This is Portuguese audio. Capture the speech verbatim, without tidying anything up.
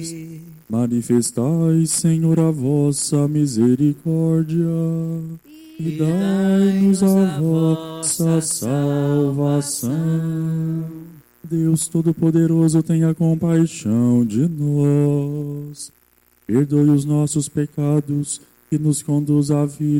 Manifestai, Senhor, a vossa misericórdia e dai-nos a vossa salvação. Deus Todo-Poderoso, tenha compaixão de nós. Perdoe os nossos pecados e nos conduz à vida